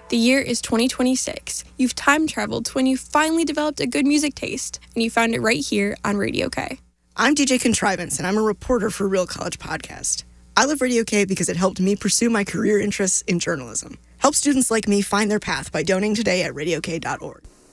The year is 2026. You've time traveled to when you finally developed a good music taste, and you found it right here on Radio K. I'm DJ Contrivance, and I'm a reporter for Real College Podcast. I love Radio K because it helped me pursue my career interests in journalism. Help students like me find their path by donating today at radiok.org.